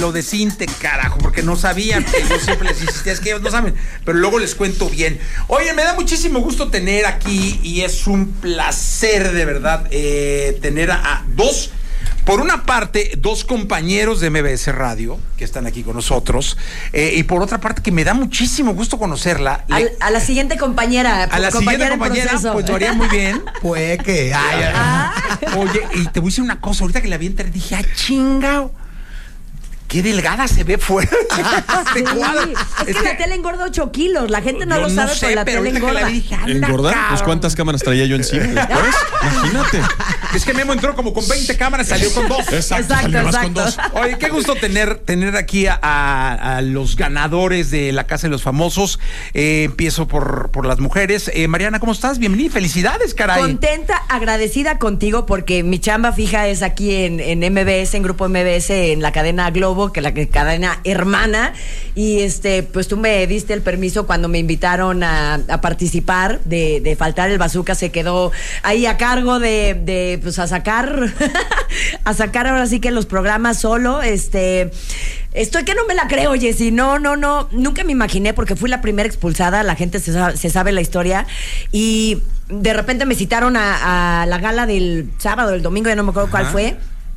Lo de Cinte, carajo, porque no sabían, que yo siempre les insistía, es que ellos no saben, pero luego les cuento bien. Oye, me da muchísimo gusto tener aquí, y es un placer de verdad tener a dos, por una parte, dos compañeros de MBS Radio, que están aquí con nosotros, y por otra parte, que me da muchísimo gusto conocerla. A la siguiente compañera. A la siguiente compañera, pues lo haría muy bien. Puede que. Oye, y te voy a decir una cosa, ahorita que la vi entrar, dije, chingao. Qué delgada se ve fuera. Sí. Es que la tele engorda 8 kilos. La gente no lo sabe, pero la tele engorda. ¿Engorda? Pues ¿cuántas cámaras traía yo encima? Imagínate. Es que Memo entró como con 20 cámaras, salió con 2. Exacto. Con 2. Oye, qué gusto tener aquí a los ganadores de la Casa de los Famosos. Empiezo por las mujeres. Mariana, ¿cómo estás? Bienvenida. Felicidades, caray. Contenta, agradecida contigo, porque mi chamba fija es aquí en MBS, en Grupo MBS, en la cadena Globo, que la cadena hermana, y pues tú me diste el permiso cuando me invitaron a participar de faltar el bazooka. Se quedó ahí a cargo de pues a sacar ahora sí que los programas solo. Estoy que no me la creo, Jessy. No, nunca me imaginé, porque fui la primera expulsada. La gente se sabe la historia, y de repente me citaron a la gala del sábado, del domingo, ya no me acuerdo cuál fue.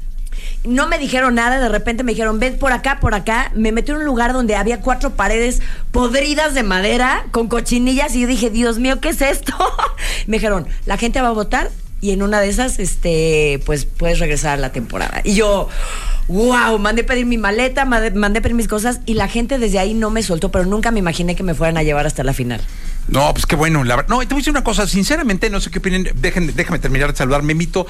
No me dijeron nada, de repente me dijeron, ven por acá. Me metieron en un lugar donde había 4 paredes podridas de madera con cochinillas, y yo dije, Dios mío, ¿qué es esto? Me dijeron, la gente va a votar, y en una de esas, pues puedes regresar a la temporada. Y yo, wow, mandé pedir mi maleta, mandé pedir mis cosas, y la gente desde ahí no me soltó, pero nunca me imaginé que me fueran a llevar hasta la final. No, pues qué bueno. No, te voy a decir una cosa, sinceramente, no sé qué opinen. Déjame terminar de saludar.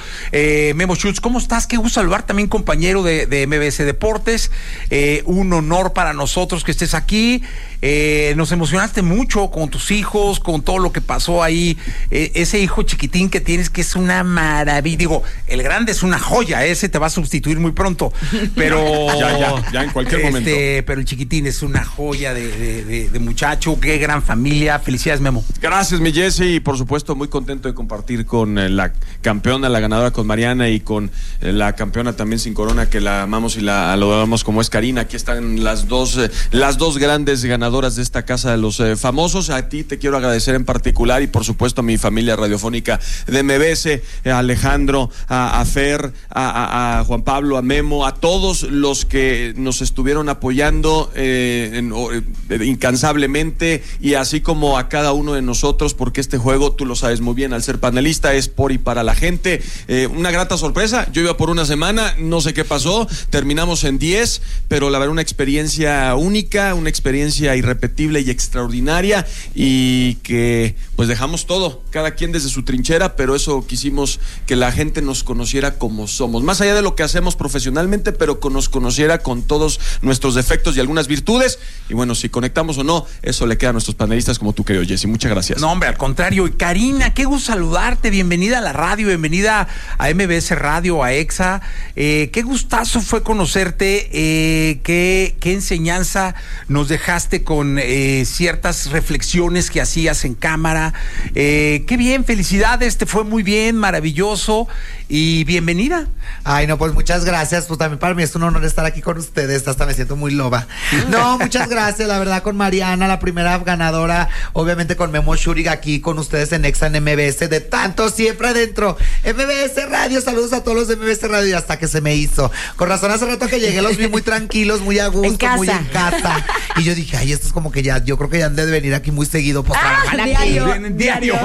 Memo Schultz, ¿cómo estás? Qué gusto saludar, también compañero de MBS Deportes. Un honor para nosotros que estés aquí. Nos emocionaste mucho con tus hijos, con todo lo que pasó ahí. Ese hijo chiquitín que tienes, que es una maravilla. Digo, el grande es una joya, ese te va a sustituir muy pronto. Pero ya en cualquier momento. Pero el chiquitín es una joya de muchacho. Qué gran familia. Felicidades, Memo. Gracias, mi Jessy, y por supuesto muy contento de compartir con la campeona, la ganadora, con Mariana, y con la campeona también sin corona, que la amamos y la adoramos, como es Karina. Aquí están las dos grandes ganadoras de esta Casa de los Famosos. A ti te quiero agradecer en particular, y por supuesto a mi familia radiofónica de MBS, a Alejandro, a Fer, a Juan Pablo, a Memo, a todos los que nos estuvieron apoyando incansablemente, y así como a cada uno de nosotros, porque este juego, tú lo sabes muy bien, al ser panelista, es por y para la gente. Una grata sorpresa. Yo iba por una semana, no sé qué pasó, terminamos en 10, pero la verdad, una experiencia única, una experiencia irrepetible y extraordinaria, y que pues dejamos todo, cada quien desde su trinchera, pero eso quisimos, que la gente nos conociera como somos, más allá de lo que hacemos profesionalmente, pero que nos conociera con todos nuestros defectos y algunas virtudes. Y bueno, si conectamos o no, eso le queda a nuestros panelistas como tú, querido Jessy. Muchas gracias. No, hombre, al contrario. Y Karina, qué gusto saludarte. Bienvenida a la radio, bienvenida a MBS Radio, a EXA. Qué gustazo fue conocerte. Qué enseñanza nos dejaste con ciertas reflexiones que hacías en cámara. Qué bien, felicidades, te fue muy bien, maravilloso, y bienvenida. Ay, no, pues muchas gracias. Pues también para mí es un honor estar aquí con ustedes. Hasta me siento muy loba. No, muchas gracias, la verdad, con Mariana, la primera ganadora, obviamente con Memo Schultz, aquí con ustedes en EXA, en MBS, de tanto siempre adentro. MBS Radio, saludos a todos los de MBS Radio, y hasta que se me hizo. Con razón, hace rato que llegué los vi muy tranquilos, muy a gusto, muy en casa. Y yo dije, ay, esto es como que ya, yo creo que ya han de venir aquí muy seguido, pues diario.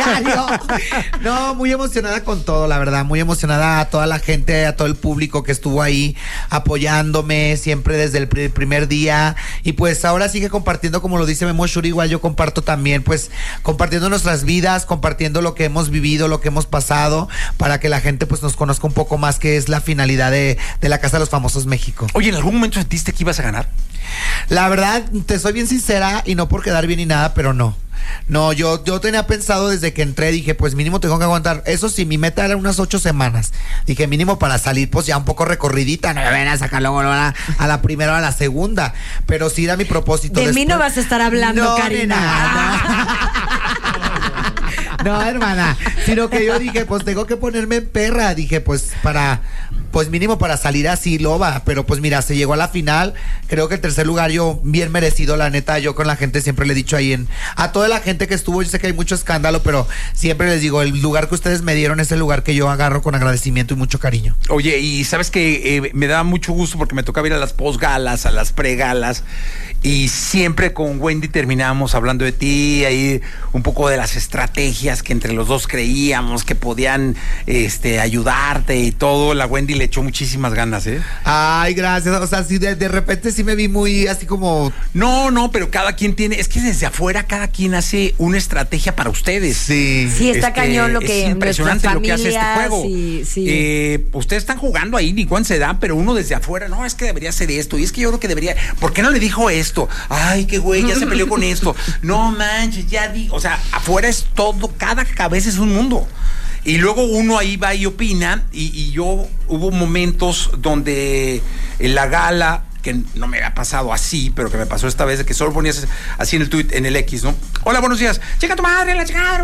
No, muy emocionada con todo, la verdad, muy emocionada a toda la gente, a todo el público que estuvo ahí apoyándome siempre desde el primer día. Y pues ahora sigue compartiendo, como lo dice Memo Schultz, igual yo comparto también, pues compartiendo nuestras vidas, compartiendo lo que hemos vivido, lo que hemos pasado, para que la gente pues nos conozca un poco más, que es la finalidad de la Casa de los Famosos México. Oye, ¿en algún momento sentiste que ibas a ganar? La verdad, te soy bien sincera, y no por quedar bien ni nada, pero no. No, yo tenía pensado desde que entré, dije, pues mínimo tengo que aguantar. Eso sí, mi meta era unas 8 semanas. Dije, mínimo para salir, pues ya un poco recorridita, no me ven a sacar luego a la primera o a la segunda. Pero sí era mi propósito. De mí no vas a estar hablando, no, Karina. No, hermana, sino que yo dije, pues tengo que ponerme en perra. Dije, pues para pues mínimo para salir así, loba. Pero pues mira, se llegó a la final. Creo que el tercer lugar yo bien merecido, la neta. Yo con la gente siempre le he dicho ahí a toda la gente que estuvo, yo sé que hay mucho escándalo, pero siempre les digo, el lugar que ustedes me dieron es el lugar que yo agarro con agradecimiento y mucho cariño. Oye, y sabes que me da mucho gusto porque me tocaba ir a las posgalas, a las pregalas, y siempre con Wendy terminábamos hablando de ti, ahí un poco de las estrategias que entre los dos creíamos que podían ayudarte y todo. La Wendy le echó muchísimas ganas, ¿eh? Ay, gracias. O sea, sí, de repente sí me vi muy así como... No, pero cada quien tiene, es que desde afuera cada quien hace una estrategia para ustedes. Sí. Sí, está cañón lo que es impresionante lo que hace este juego. Sí. Ustedes están jugando ahí, ni cuánto se da, pero uno desde afuera, no, es que debería hacer esto, y es que yo creo que debería, ¿por qué no le dijo esto? Ay, qué güey, ya se peleó con esto. No manches, o sea, afuera es todo, cada cabeza es un mundo. Y luego uno ahí va y opina, y yo hubo momentos donde en la gala, que no me había pasado así, pero que me pasó esta vez, de que solo ponías así en el tweet, en el X, ¿no? Hola, buenos días. Chica tu madre, la chingada.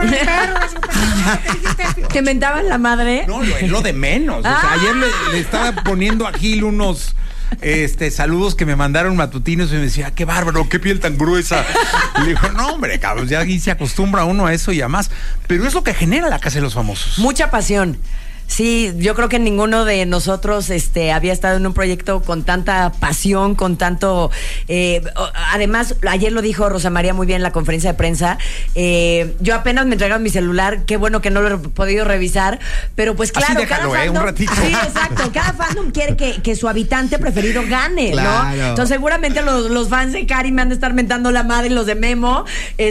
¿Te mentaban la madre? No, lo de menos. O sea, ayer le estaba poniendo a Gil unos saludos que me mandaron matutinos y me decía, qué bárbaro, qué piel tan gruesa. Y le dijo, no, hombre, cabrón, ya aquí se acostumbra uno a eso y a más. Pero es lo que genera la Casa de los Famosos. Mucha pasión. Sí, yo creo que ninguno de nosotros había estado en un proyecto con tanta pasión, con tanto... además, ayer lo dijo Rosa María muy bien en la conferencia de prensa, yo apenas me entregaron mi celular, qué bueno que no lo he podido revisar, pero pues claro, así déjalo, cada fandom... un ratito. Sí, exacto, cada fandom quiere que su habitante preferido gane, claro, ¿no? Entonces seguramente los fans de Cari me han de estar mentando la madre, los de Memo,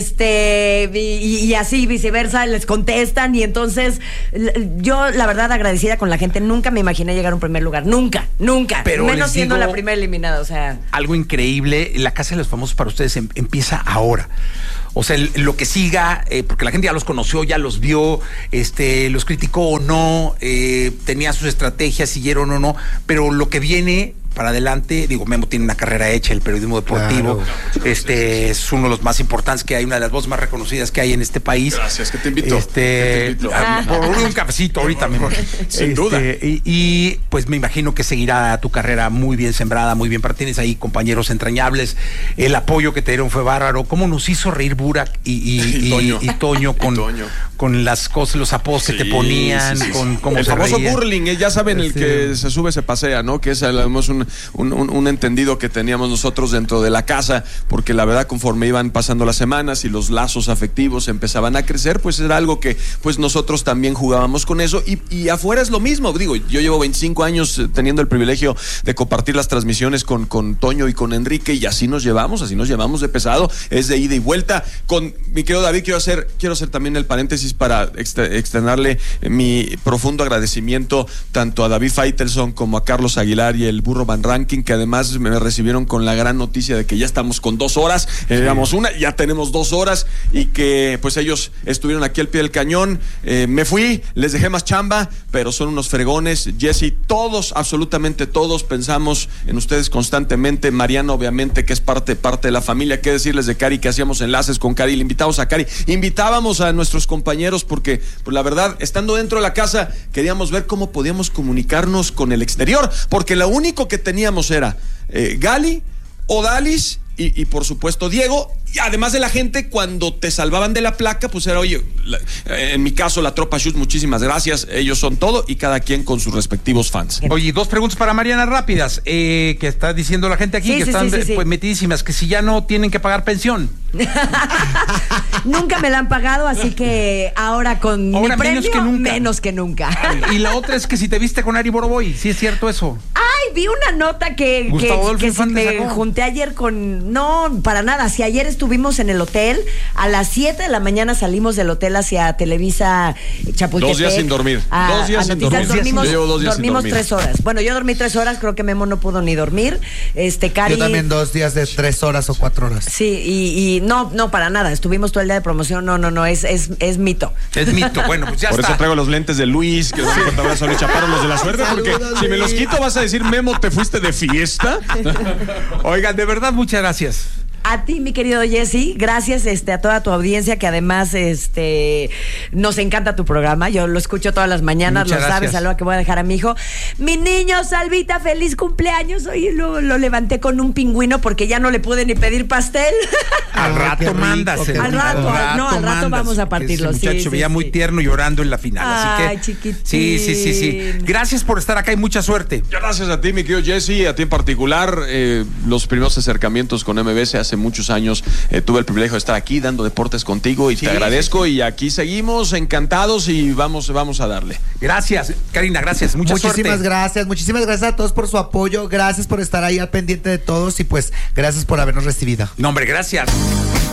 y así viceversa, les contestan, y entonces yo, la verdad, agradecida con la gente, nunca me imaginé llegar a un primer lugar, nunca, pero menos siendo la primera eliminada, o sea. Algo increíble, la Casa de los Famosos para ustedes empieza ahora. O sea, lo que siga, porque la gente ya los conoció, ya los vio, los criticó o no, tenía sus estrategias, siguieron o no, pero lo que viene para adelante, digo, Memo tiene una carrera hecha, el periodismo deportivo, claro. Es uno de los más importantes que hay, una de las voces más reconocidas que hay en este país. Gracias, que te invito. Por un cafecito ahorita, Memo. Sin duda. Y pues me imagino que seguirá tu carrera muy bien sembrada, muy bien, tienes ahí compañeros entrañables, el apoyo que te dieron fue bárbaro, cómo nos hizo reír Burak y Toño con las cosas, los apodos que te ponían, con cómo el se famoso reían. burling, ya saben, el que se sube se pasea, ¿no? Que es un entendido que teníamos nosotros dentro de la casa, porque la verdad conforme iban pasando las semanas y los lazos afectivos empezaban a crecer, pues era algo que pues nosotros también jugábamos con eso, y afuera es lo mismo. Digo, yo llevo 25 años teniendo el privilegio de compartir las transmisiones con Toño y con Enrique, y así nos llevamos de pesado, es de ida y vuelta. Con mi querido David, quiero hacer también el paréntesis para externarle mi profundo agradecimiento tanto a David Faitelson como a Carlos Aguilar y el Burro Van Ranking, que además me recibieron con la gran noticia de que ya estamos con 2 horas, éramos una, ya tenemos 2 horas, y que pues ellos estuvieron aquí al pie del cañón. Me fui, les dejé más chamba, pero son unos fregones. Jessy, todos, absolutamente todos, pensamos en ustedes constantemente. Mariana, obviamente, que es parte de la familia. Qué decirles de Cari, que hacíamos enlaces con Cari, le invitamos a Cari, invitábamos a nuestros compañeros, porque pues, la verdad, estando dentro de la casa, queríamos ver cómo podíamos comunicarnos con el exterior, porque lo único que teníamos era Gali, Odalis y por supuesto Diego. Y además de la gente, cuando te salvaban de la placa, pues era, oye, en mi caso, la Tropa Shoes, muchísimas gracias, ellos son todo, y cada quien con sus respectivos fans. Oye, 2 preguntas para Mariana rápidas, que está diciendo la gente aquí, que están pues, metidísimas, que si ya no tienen que pagar pensión. Nunca me la han pagado, así que ahora con mi premio, menos que nunca. Y la otra es que si te viste con Ari Boroboy, ¿sí es cierto eso? Ay, vi una nota que si me junté ayer con... No, para nada, si ayer estuvimos en el hotel, a las 7 de la mañana salimos del hotel hacia Televisa Chapultepec. 2 días sin dormir. 2 días sin dormir. Dormimos 3 horas. Bueno, yo dormí 3 horas, creo que Memo no pudo ni dormir. Cari... Yo también 2 días de 3 horas o 4 horas. Sí, y no, para nada. Estuvimos todo el día de promoción. No, es mito. Es mito. Bueno, pues ya Por está. eso traigo los lentes de Luis, que ahora son chaparros los de la suerte, porque si me los quito vas a decir, Memo, ¿te fuiste de fiesta? Oigan, de verdad, muchas gracias. A ti, mi querido Jesse, gracias a toda tu audiencia que además nos encanta tu programa. Yo lo escucho todas las mañanas, muchas lo sabes, gracias. algo que voy a dejar a mi hijo. Mi niño, Salvita, feliz cumpleaños. Hoy lo levanté con un pingüino porque ya no le pude ni pedir pastel. Al Ay, qué rato rico, mándaselo. qué Al rato, al rato mandas, vamos a que partirlo. ese muchacho Sí, veía sí, muy sí. tierno llorando en la final. Ay, así que, chiquitín. sí. Gracias por estar acá y mucha suerte. Gracias a ti, mi querido Jesse, a ti en particular. Los primeros acercamientos con MBS hace muchos años tuve el privilegio de estar aquí dando deportes contigo y Sí, te agradezco. sí. Y aquí seguimos encantados y vamos a darle. Gracias, Karina, gracias. Muchísimas suerte. muchísimas gracias a todos por su apoyo, gracias por estar ahí al pendiente de todos y pues gracias por habernos recibido. No, hombre, gracias.